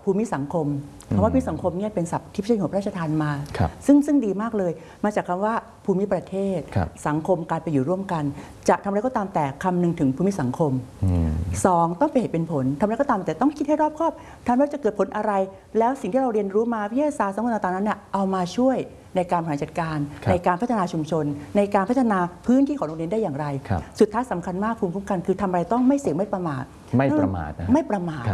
ภูมิสังคมคำว่าภูมิสังคมเนี่ยเป็นศัพท์ที่พระเจ้าอยู่หัวพระราชทานมาซึ่งดีมากเลยมาจากคำว่าภูมิประเทศสังคมการไปอยู่ร่วมกันจะทำอะไรก็ตามแต่คำนึงถึงภูมิสังคม2ต้องเป็นเหตุเป็นผลทำอะไรก็ตามแต่ต้องคิดให้รอบคอบทำแล้วจะเกิดผลอะไรแล้วสิ่งที่เราเรียนรู้มาวิทยาศาสตร์สังคมต่างๆนั้นเนี่ยเอามาช่วยในการบริหารจัดการในการพัฒนาชุมชนในการพัฒนาพื้นที่ของโรงเรียนได้อย่างไรสุดท้ายสำคัญมากภูมิคุ้มกันคือทำอะไรต้องไม่เสี่ยงไม่ประมาท